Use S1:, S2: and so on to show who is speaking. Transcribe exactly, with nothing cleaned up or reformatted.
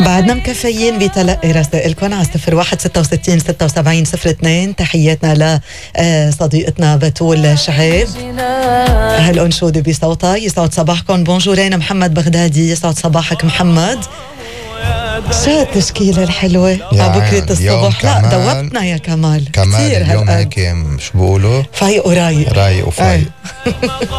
S1: بعدنا مكفيين بتلقي رسائلكم على صفر واحد ستة وستين ستة وسبعين صفر اثنين. تحياتنا لصديقتنا بتول شعيب، هالأنشودة بصوتها. يسعد صباحكم. بونجورين محمد بغدادي، يسعد صباحك محمد. شو التشكيلة الحلوة بكرة الصبح؟ لا دوبتنا يا كمال
S2: كمال اليوم هيك شو بقولوا
S1: فايق ورايق
S2: رايق وفايق